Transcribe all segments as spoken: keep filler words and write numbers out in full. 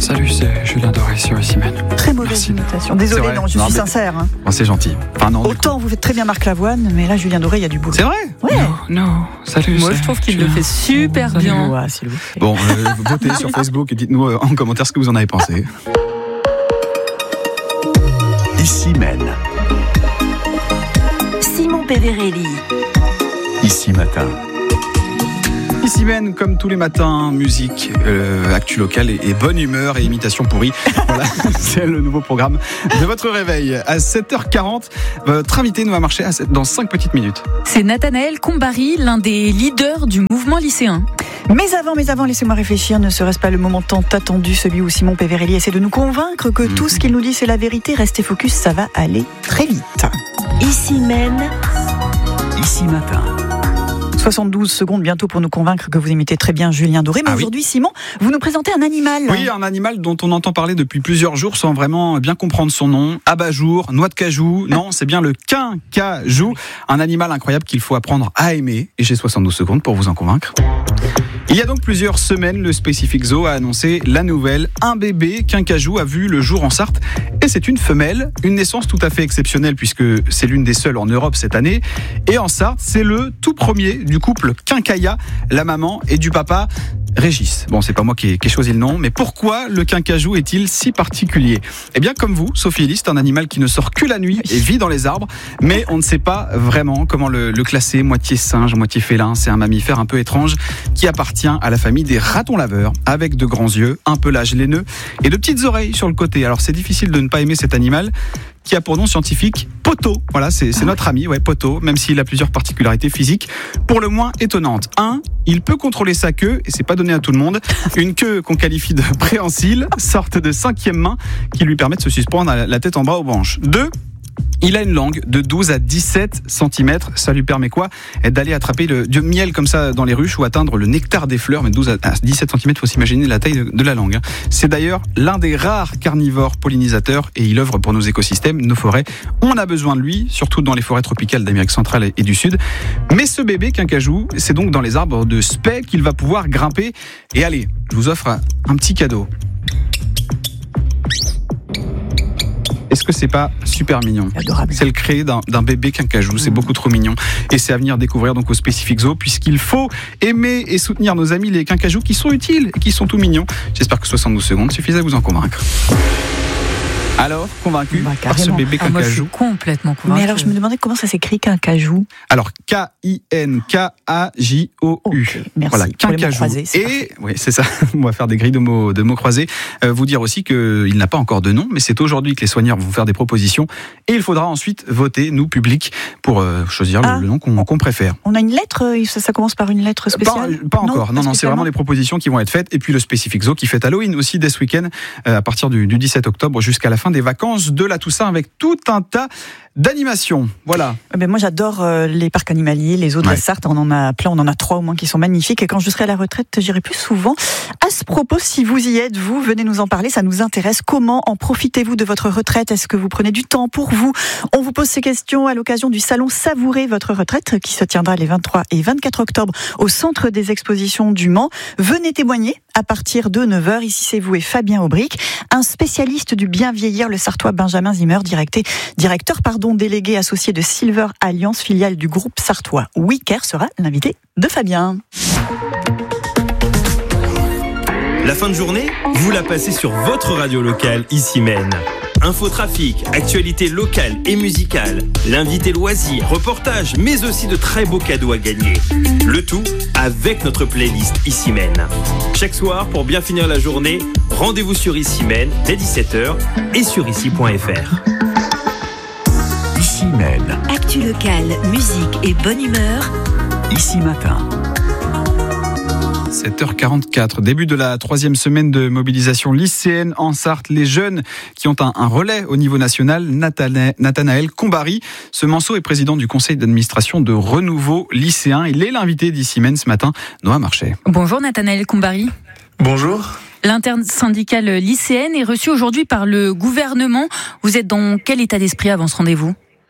Salut, c'est Julien Doré sur Ici-Mène. Très mauvaise Merci. imitation. Désolé, non, je non, suis mais... sincère. Hein. Bon, c'est gentil. Enfin, non, Autant vous faites très bien Marc Lavoine, mais là, Julien Doré, il y a du boulot. C'est vrai? Ouais. Non, non, salut. Moi, je trouve qu'il Julien. le fait super Salut. bien. Ouais, s'il vous plaît. Bon, euh, votez sur Facebook et dites-nous euh, en commentaire ce que vous en avez pensé. Ici-Mène. Simon Péverelli. Ici Matin. Ici-Mène, comme tous les matins, musique, euh, actu locale et, et bonne humeur et imitation pourrie. Voilà, c'est le nouveau programme de votre réveil. À sept heures quarante, votre invité nous va marcher à sept, dans cinq petites minutes. C'est Nathanaël Combary, l'un des leaders du mouvement lycéen. Mais avant, mais avant, laissez-moi réfléchir. Ne serait-ce pas le moment tant attendu, celui où Simon Péverelli essaie de nous convaincre que mmh. tout ce qu'il nous dit, c'est la vérité. Restez focus, ça va aller très vite. Ici-Mène. Ici Matin. soixante-douze secondes bientôt pour nous convaincre que vous imitez très bien Julien Doré. Mais ah aujourd'hui, oui. Simon, vous nous présentez un animal. Oui, un animal dont on entend parler depuis plusieurs jours sans vraiment bien comprendre son nom. Abat-jour, noix de cajou. Non, c'est bien le quincajou. Un animal incroyable qu'il faut apprendre à aimer. Et j'ai soixante-douze secondes pour vous en convaincre. Il y a donc plusieurs semaines, le Specific Zoo a annoncé la nouvelle. Un bébé quincajou a vu le jour en Sarthe. Et c'est une femelle. Une naissance tout à fait exceptionnelle puisque c'est l'une des seules en Europe cette année. Et en Sarthe, c'est le tout premier du couple Quincaya, la maman et du papa Régis. Bon, c'est pas moi qui ai, qui ai choisi le nom, mais pourquoi le quincajou est-il si particulier? Eh bien, comme vous, Sophie Elie, c'est un animal qui ne sort que la nuit et vit dans les arbres, mais on ne sait pas vraiment comment le, le classer. Moitié singe, moitié félin, c'est un mammifère un peu étrange qui appartient à la famille des ratons laveurs, avec de grands yeux, un pelage laineux et de petites oreilles sur le côté. Alors, c'est difficile de ne pas aimer cet animal qui a pour nom scientifique Poto. Voilà, c'est, c'est notre ami, ouais, Poto, même s'il a plusieurs particularités physiques, pour le moins étonnantes. Un, il peut contrôler sa queue, et c'est pas donné à tout le monde. Une queue qu'on qualifie de préhensile, sorte de cinquième main, qui lui permet de se suspendre la tête en bas aux branches. Deux, il a une langue de douze à dix-sept centimètres. Ça lui permet quoi? D'aller attraper le, du miel comme ça dans les ruches ou atteindre le nectar des fleurs. Mais douze à dix-sept centimètres, il faut s'imaginer la taille de, de la langue. C'est d'ailleurs l'un des rares carnivores pollinisateurs et il œuvre pour nos écosystèmes, nos forêts. On a besoin de lui, surtout dans les forêts tropicales d'Amérique centrale et du Sud. Mais ce bébé quincajou, c'est donc dans les arbres de Spey qu'il va pouvoir grimper. Et allez, je vous offre un petit cadeau. Est-ce que c'est pas super mignon? Adorable. C'est le créé d'un, d'un bébé quincajou, c'est mmh. beaucoup trop mignon. Et c'est à venir découvrir donc au Specific Zoo, puisqu'il faut aimer et soutenir nos amis les quincajous qui sont utiles et qui sont tout mignons. J'espère que soixante-douze secondes suffisait à vous en convaincre. Alors, convaincu bah, par ce bébé quincajou? Ah, moi, je suis complètement convaincu. Mais alors, je me demandais comment ça s'écrit quincajou. Alors, K I N K A J O U. Okay, merci. Voilà, quincajou. Croisés, c'est et, parfait. oui, c'est ça. On va faire des grilles de mots, de mots croisés. Euh, vous dire aussi qu'il n'a pas encore de nom, mais c'est aujourd'hui que les soigneurs vont vous faire des propositions. Et il faudra ensuite voter, nous, public, pour euh, choisir ah. le, le nom qu'on, qu'on préfère. On a une lettre, ça, ça commence par une lettre spéciale? Pas, pas encore, non, non, non c'est vraiment les propositions qui vont être faites. Et puis le Specific Zoo qui fête Halloween aussi dès ce week-end, euh, à partir du, du dix-sept octobre jusqu'à la fin des vacances de la Toussaint, avec tout un tas d'animations. Voilà. Ben moi, j'adore euh, les parcs animaliers, les eaux de ouais. la Sarthe. On en a plein, on en a trois au moins qui sont magnifiques. Et quand je serai à la retraite, j'irai plus souvent. À ce propos, si vous y êtes, vous, venez nous en parler. Ça nous intéresse. Comment en profitez-vous de votre retraite? Est-ce que vous prenez du temps pour vous? On vous pose ces questions à l'occasion du salon Savourer votre retraite, qui se tiendra les vingt-trois et vingt-quatre octobre au Centre des Expositions du Mans. Venez témoigner à partir de neuf heures. Ici, c'est vous et Fabien Aubric, un spécialiste du bien vieillir, le Sartois Benjamin Zimmer, directé, directeur pardon, délégué associé de Silver Alliance, filiale du groupe sartois. Wicker sera l'invité de Fabien. La fin de journée, vous la passez sur votre radio locale Ici-Mène. Infotrafic, actualité locale et musicale, l'invité loisir, reportage, mais aussi de très beaux cadeaux à gagner. Le tout avec notre playlist Ici-Mène. Chaque soir, pour bien finir la journée, rendez-vous sur Ici-Mène dès dix-sept heures et sur ici point f r. Ici-Mène. Actu locale, musique et bonne humeur. Ici Matin. sept heures quarante-quatre, début de la troisième semaine de mobilisation lycéenne en Sarthe. Les jeunes qui ont un, un relais au niveau national, Nathanaël, Nathanaël Combary. Ce Manceau est président du conseil d'administration de Renouveau lycéen. Il est l'invité d'Ici-Mène ce matin, Noah Marchais. Bonjour Nathanaël Combary. Bonjour. L'intersyndicale lycéenne est reçue aujourd'hui par le gouvernement. Vous êtes dans quel état d'esprit avant ce rendez-vous ?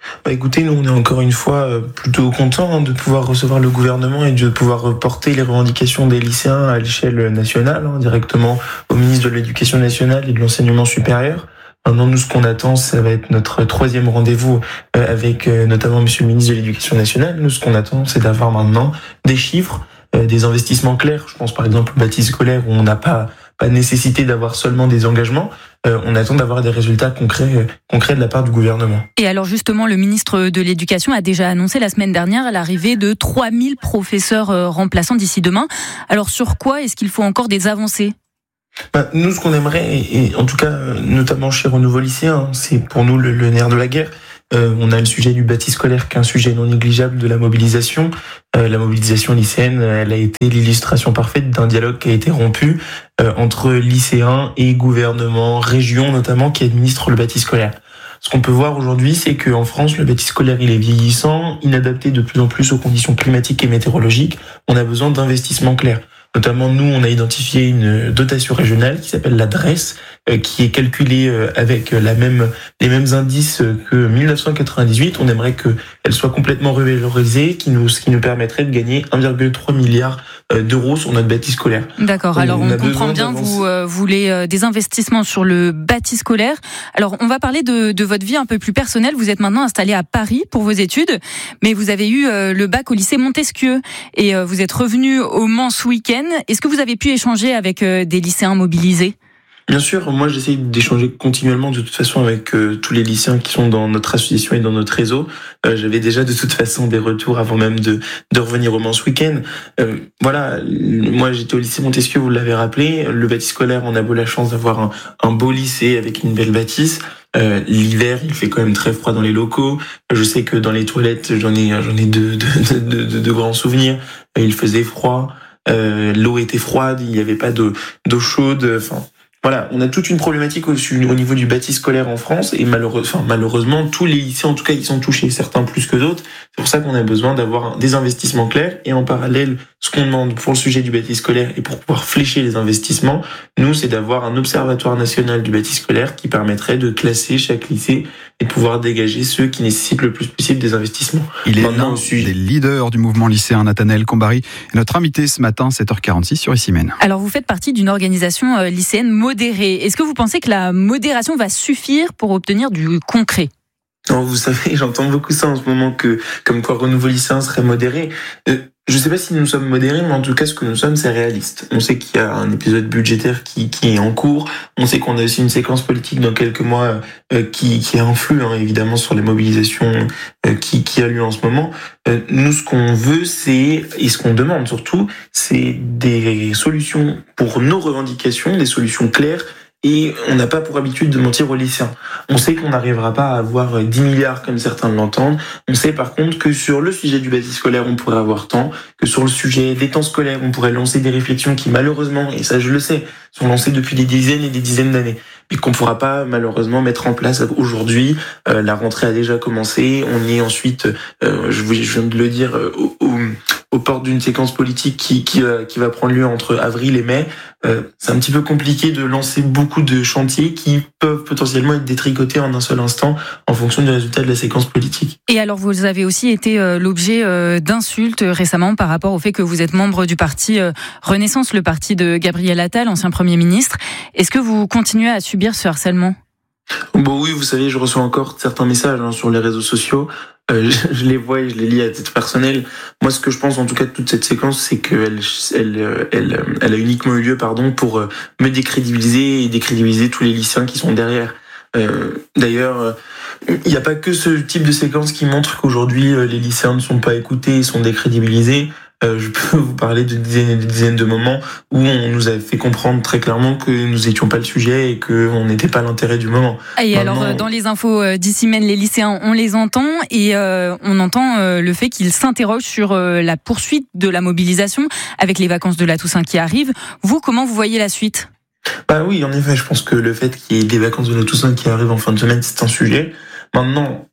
Bah écoutez, nous on est encore une fois plutôt contents hein, de pouvoir recevoir le gouvernement et de pouvoir porter les revendications des lycéens à l'échelle nationale, hein, directement au ministre de l'Éducation nationale et de l'Enseignement supérieur. Maintenant, nous, ce qu'on attend, ça va être notre troisième rendez-vous avec notamment Monsieur le ministre de l'Éducation nationale. Nous, ce qu'on attend, c'est d'avoir maintenant des chiffres, des investissements clairs. Je pense par exemple au bâti scolaire où on n'a pas pas nécessité d'avoir seulement des engagements. Euh, on attend d'avoir des résultats concrets, euh, concrets de la part du gouvernement. Et alors justement, le ministre de l'Éducation a déjà annoncé la semaine dernière l'arrivée de trois mille professeurs euh, remplaçants d'ici demain. Alors sur quoi est-ce qu'il faut encore des avancées ? Bah, nous, ce qu'on aimerait, et, et en tout cas, notamment chez Renouveau Lycéen, c'est pour nous le, le nerf de la guerre. Euh, on a le sujet du bâti scolaire qui est un sujet non négligeable de la mobilisation. Euh, la mobilisation lycéenne, elle a été l'illustration parfaite d'un dialogue qui a été rompu euh, entre lycéens et gouvernement, région notamment, qui administrent le bâti scolaire. Ce qu'on peut voir aujourd'hui, c'est qu'en France, le bâti scolaire, il est vieillissant, inadapté de plus en plus aux conditions climatiques et météorologiques. On a besoin d'investissements clairs. Notamment, nous, on a identifié une dotation régionale qui s'appelle la D R E S, euh, qui est calculée euh, avec la même, les mêmes indices que dix-neuf cent quatre-vingt-dix-huit. On aimerait qu'elle soit complètement revalorisée, qui nous, ce qui nous permettrait de gagner un virgule trois milliard d'euros sur notre bâti scolaire. D'accord, alors on, on comprend bien, vous euh, voulez euh, des investissements sur le bâti scolaire. Alors on va parler de, de votre vie un peu plus personnelle. Vous êtes maintenant installé à Paris pour vos études, mais vous avez eu euh, le bac au lycée Montesquieu et euh, vous êtes revenu au Mans ce week-end. Est-ce que vous avez pu échanger avec euh, des lycéens mobilisés ? Bien sûr, moi j'essaie d'échanger continuellement de toute façon avec euh, tous les lycéens qui sont dans notre association et dans notre réseau. Euh, j'avais déjà de toute façon des retours avant même de, de revenir au Mans ce week-end. Euh, voilà, moi j'étais au lycée Montesquieu, vous l'avez rappelé. Le bâti scolaire, on a beau la chance d'avoir un, un beau lycée avec une belle bâtisse. Euh, l'hiver, il fait quand même très froid dans les locaux. Je sais que dans les toilettes, j'en ai, j'en ai de, de, de, de, de grands souvenirs. Il faisait froid, euh, l'eau était froide, il n'y avait pas d'eau, d'eau chaude. Enfin. Voilà, on a toute une problématique au, au niveau du bâti scolaire en France et malheureusement, enfin, malheureusement, tous les lycées, en tout cas, ils sont touchés, certains plus que d'autres. C'est pour ça qu'on a besoin d'avoir des investissements clairs et en parallèle, ce qu'on demande pour le sujet du bâti scolaire et pour pouvoir flécher les investissements, nous, c'est d'avoir un observatoire national du bâti scolaire qui permettrait de classer chaque lycée et de pouvoir dégager ceux qui nécessitent le plus possible des investissements. Il est l'un des leaders du mouvement lycéen, Nathanaël Combary, notre invité ce matin, sept heures quarante-six sur Issy-Mène. Alors vous faites partie d'une organisation lycéenne modérée. Est-ce que vous pensez que la modération va suffire pour obtenir du concret ? Non, vous savez, j'entends beaucoup ça en ce moment, que comme quoi Renouveau Lycéen serait modéré. Euh, je sais pas si nous sommes modérés, mais en tout cas, ce que nous sommes, c'est réaliste. On sait qu'il y a un épisode budgétaire qui, qui est en cours. On sait qu'on a aussi une séquence politique dans quelques mois euh, qui, qui influe hein, évidemment sur les mobilisations euh, qui, qui a lieu en ce moment. Euh, nous, ce qu'on veut, c'est, et ce qu'on demande surtout, c'est des solutions pour nos revendications, des solutions claires. Et on n'a pas pour habitude de mentir aux lycéens. On sait qu'on n'arrivera pas à avoir dix milliards comme certains l'entendent. On sait par contre que sur le sujet du bâti scolaire, on pourrait avoir temps, que sur le sujet des temps scolaires, on pourrait lancer des réflexions qui malheureusement, et ça je le sais, sont lancées depuis des dizaines et des dizaines d'années, mais qu'on ne pourra pas malheureusement mettre en place aujourd'hui. Euh, la rentrée a déjà commencé, on y est ensuite, euh, je, vous, je viens de le dire, euh, au, au, aux portes d'une séquence politique qui, qui, euh, qui va prendre lieu entre avril et mai. Euh, c'est un petit peu compliqué de lancer beaucoup de chantiers qui peuvent potentiellement être détricotés en un seul instant en fonction du résultat de la séquence politique. Et alors vous avez aussi été euh, l'objet euh, d'insultes récemment par rapport au fait que vous êtes membre du parti euh, Renaissance, le parti de Gabriel Attal, ancien Premier ministre. Est-ce que vous continuez à subir ce harcèlement ? Bon oui, vous savez, je reçois encore certains messages hein, sur les réseaux sociaux. Euh, je, je les vois et je les lis à titre personnel. Moi, ce que je pense, en tout cas, de toute cette séquence, c'est qu'elle, elle, elle, elle a uniquement eu lieu, pardon, pour me décrédibiliser et décrédibiliser tous les lycéens qui sont derrière. Euh, d'ailleurs, il n'y a pas que ce type de séquence qui montre qu'aujourd'hui, les lycéens ne sont pas écoutés et sont décrédibilisés. Euh, je peux vous parler de dizaines et de dizaines de moments où on nous a fait comprendre très clairement que nous n'étions pas le sujet et qu'on n'était pas l'intérêt du moment. Et Maintenant, alors, dans les infos d'Issy-Mène, les lycéens, on les entend et euh, on entend euh, le fait qu'ils s'interrogent sur euh, la poursuite de la mobilisation avec les vacances de la Toussaint qui arrivent. Vous, comment vous voyez la suite ? Bah oui, en effet, je pense que le fait qu'il y ait des vacances de la Toussaint qui arrivent en fin de semaine, c'est un sujet. Maintenant,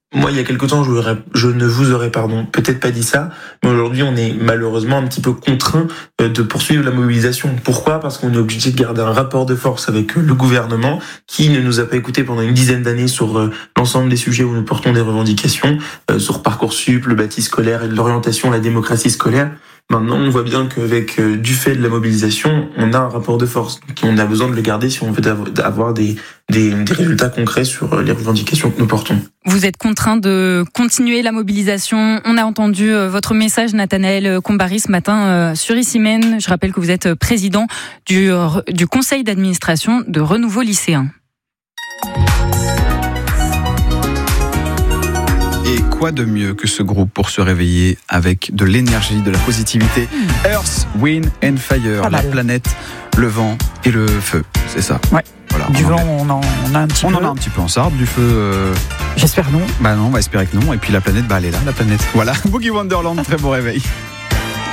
moi, il y a quelque temps, je, aurais, je ne vous aurais pardon, peut-être pas dit ça, mais aujourd'hui, on est malheureusement un petit peu contraint de poursuivre la mobilisation. Pourquoi ? Parce qu'on est obligé de garder un rapport de force avec le gouvernement qui ne nous a pas écoutés pendant une dizaine d'années sur l'ensemble des sujets où nous portons des revendications, sur Parcoursup, le bâti scolaire et l'orientation, la démocratie scolaire. Maintenant, on voit bien qu'avec euh, du fait de la mobilisation, on a un rapport de force. Donc, on a besoin de le garder si on veut avoir des, des, des résultats concrets sur les revendications que nous portons. Vous êtes contraint de continuer la mobilisation. On a entendu euh, votre message, Nathanaël Combary, ce matin euh, sur Issymène. Je rappelle que vous êtes président du, euh, du conseil d'administration de Renouveau Lycéen. Et quoi de mieux que ce groupe pour se réveiller avec de l'énergie, de la positivité. Earth, Wind and Fire, la planète, le vent et le feu, c'est ça. Ouais. Voilà, du vent, on en, on a un petit on peu. On en a un petit peu en Sarthe, du feu. Euh... J'espère non. Bah non, on va espérer que non. Et puis la planète, bah elle est là, la planète. Voilà, Boogie Wonderland, très beau réveil.